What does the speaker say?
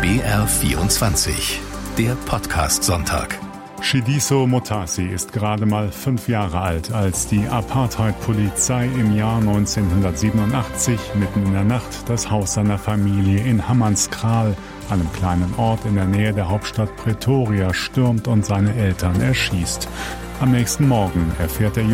BR24, der Podcast-Sonntag. Shidiso Motasi ist gerade mal 5 Jahre alt, als die Apartheid-Polizei im Jahr 1987 mitten in der Nacht das Haus seiner Familie in Hammanskraal, einem kleinen Ort in der Nähe der Hauptstadt Pretoria, stürmt und seine Eltern erschießt. Am nächsten Morgen erfährt der